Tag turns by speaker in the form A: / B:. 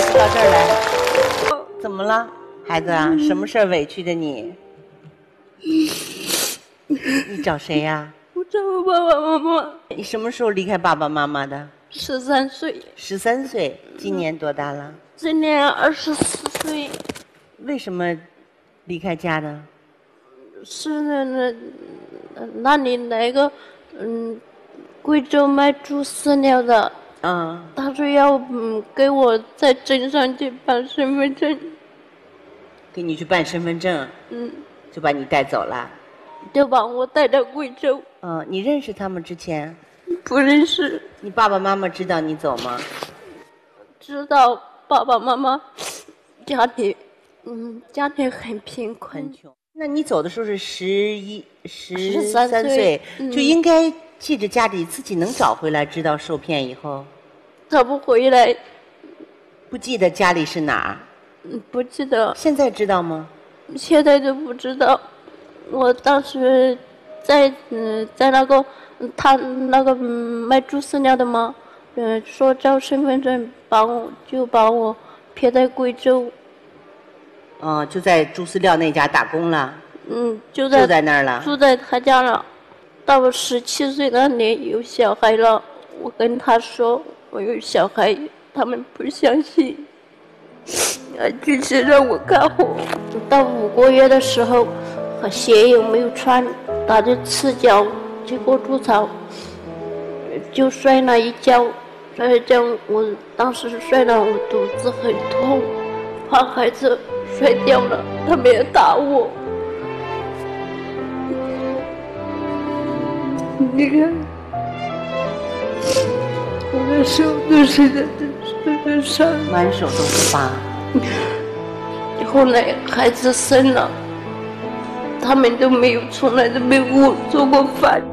A: 孩子到这儿来，怎么了，孩子啊？什么事儿委屈的你？你找谁呀？
B: 我找我爸爸妈妈。
A: 你什么时候离开爸爸妈妈的
B: 13岁。
A: 13岁，今年多大了？
B: 今年24岁。
A: 为什么离开家的？
B: 是那里来个贵州卖猪饲料的。他说要给我在镇上去办身份证。
A: 给你去办身份证？就把你带走了。
B: 就把我带到贵州。
A: 你认识他们之前？
B: 不认识。
A: 你爸爸妈妈知道你走吗？
B: 知道，爸爸妈妈家庭很贫困，
A: 很穷。那你走的时候是13
B: 岁，
A: 就应该记着家里自己能找回来。知道受骗以后，
B: 找不回来。
A: 不记得家里是哪儿？
B: 不记得。
A: 现在知道吗？
B: 现在就不知道。我当时在那个他那个卖猪饲料的嘛，说交身份证，把我撇在贵州。
A: 就在猪饲料那家打工了。
B: 就在
A: 那儿了。
B: 住在他家了。到我17岁那年有小孩了，我跟他说我有小孩，他们不相信，继续让我干活。到5个月的时候，鞋也没有穿，打着赤脚去过猪场，就摔了一跤。我当时摔了，我肚子很痛，怕孩子摔掉了，他没有打我。你看，我的手都是在伤，
A: 满手都是疤。
B: 后来孩子生了，他们都从来都没有给我做过饭。